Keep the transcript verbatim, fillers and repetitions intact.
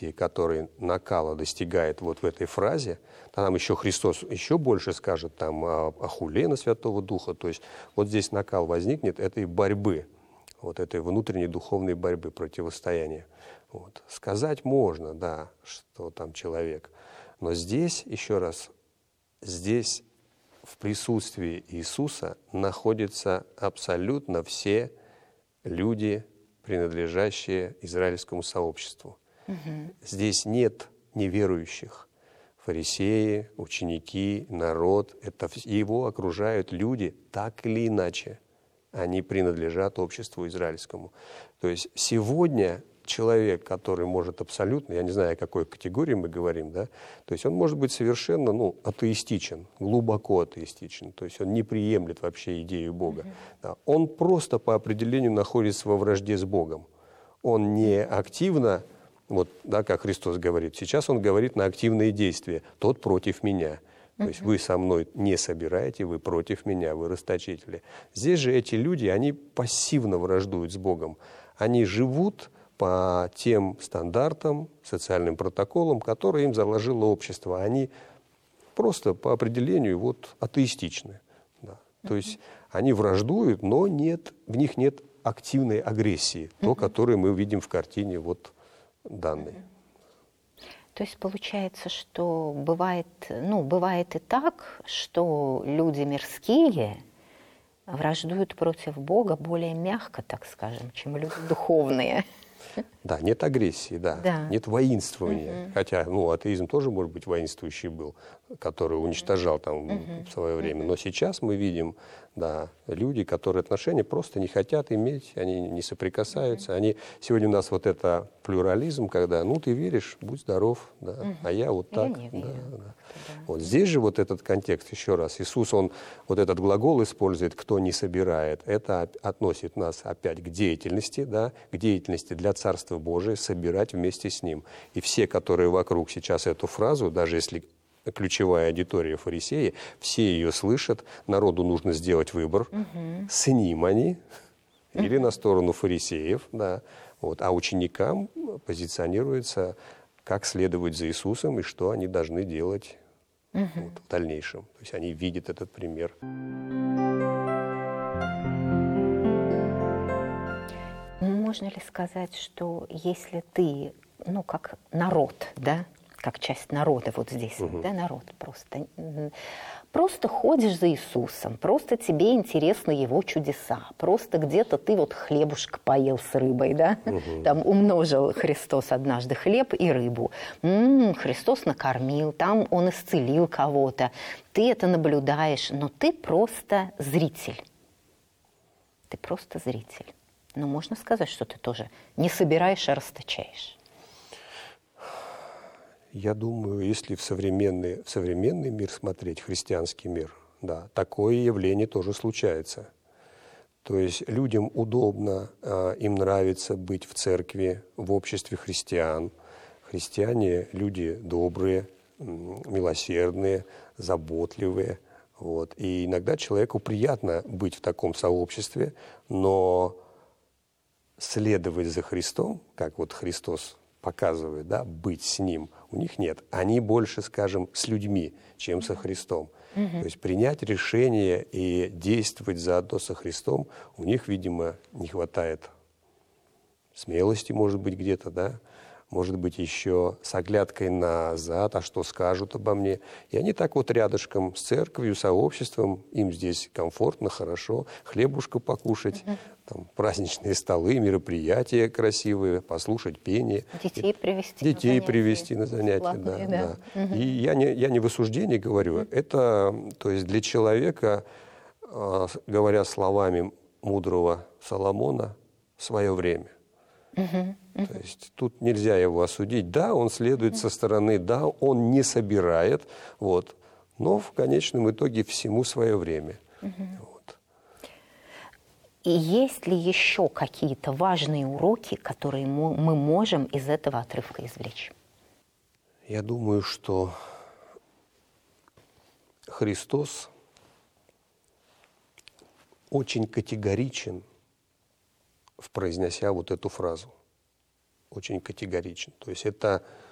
агрессии, который накала достигает вот в этой фразе, там еще Христос еще больше скажет там о, о хуле на Святого Духа, то есть вот здесь накал возникнет этой борьбы, вот этой внутренней духовной борьбы, противостояния. Вот. Сказать можно, да, что там человек, но здесь, еще раз, здесь в присутствии Иисуса находятся абсолютно все люди, принадлежащие израильскому сообществу. Угу. Здесь нет неверующих. Фарисеи, ученики, народ, это его окружают люди так или иначе. Они принадлежат обществу израильскому. То есть сегодня человек, который может абсолютно, я не знаю, о какой категории мы говорим, да, то есть он может быть совершенно, ну, атеистичен, глубоко атеистичен, то есть он не приемлет вообще идею Бога. Mm-hmm. Да. Он просто по определению находится во вражде с Богом. Он не активно, вот, да, как Христос говорит, сейчас он говорит на активные действия, тот против меня. То есть вы со мной не собираете, вы против меня, вы расточители. Здесь же эти люди, они пассивно враждуют с Богом. Они живут по тем стандартам, социальным протоколам, которые им заложило общество. Они просто по определению вот атеистичны. Да. То есть они враждуют, но нет, в них нет активной агрессии, то, которую мы видим в картине вот данной. То есть получается, что бывает, ну, бывает и так, что люди мирские враждуют против Бога более мягко, так скажем, чем люди духовные. Да, нет агрессии, да, да. Нет воинствования. Угу. Хотя, ну, атеизм тоже, может быть, воинствующий был, который уничтожал там угу. в свое время. Но сейчас мы видим, да, люди, которые отношения просто не хотят иметь, они не соприкасаются. Угу. Они, сегодня у нас вот это плюрализм, когда, ну, ты веришь, будь здоров, да, угу. а я вот так. Я не верю. Да, да. Да. Вот здесь же вот этот контекст, еще раз, Иисус, он вот этот глагол использует, кто не собирает, это относит нас опять к деятельности, да, к деятельности для Царства Божия, собирать вместе с Ним. И все, которые вокруг сейчас эту фразу, даже если ключевая аудитория фарисеи, все ее слышат, народу нужно сделать выбор, угу. с ним они угу. или на сторону фарисеев, да, вот, а ученикам позиционируется, как следовать за Иисусом и что они должны делать угу. вот, в дальнейшем. То есть они видят этот пример. Можно ли сказать, что если ты, ну, как народ, да, как часть народа вот здесь, угу. да, народ просто, просто ходишь за Иисусом, просто тебе интересны Его чудеса, просто где-то ты вот хлебушка поел с рыбой, да, угу. там умножил Христос однажды хлеб и рыбу, м-м, Христос накормил, там Он исцелил кого-то, ты это наблюдаешь, но ты просто зритель, ты просто зритель. Но можно сказать, что ты тоже не собираешь, а расточаешь. Я думаю, если в современный, в современный мир смотреть, христианский мир, да, такое явление тоже случается. То есть людям удобно, э, им нравится быть в церкви, в обществе христиан. Христиане – люди добрые, милосердные, заботливые. Вот. И иногда человеку приятно быть в таком сообществе, но следовать за Христом, как вот Христос показывает, да, быть с Ним, у них нет. Они больше, скажем, с людьми, чем со Христом. Mm-hmm. То есть принять решение и действовать заодно со Христом у них, видимо, не хватает смелости, может быть, где-то, да, может быть, еще с оглядкой назад, а что скажут обо мне. И они так вот рядышком с церковью, сообществом, им здесь комфортно, хорошо, хлебушка покушать, mm-hmm. там, праздничные столы, мероприятия красивые, послушать пение. Детей привезти Детей на привезти на занятия, да. да. да. Mm-hmm. И я не, я не в осуждении говорю, mm-hmm. это, то есть для человека, говоря словами мудрого Соломона, свое время. Uh-huh, uh-huh. То есть тут нельзя его осудить. Да, он следует uh-huh. со стороны, да, он не собирает, вот, но в конечном итоге всему свое время. Uh-huh. Вот. И есть ли еще какие-то важные уроки, которые мы, мы можем из этого отрывка извлечь? Я думаю, что Христос очень категоричен, произнося вот эту фразу. очень категоричен. То есть это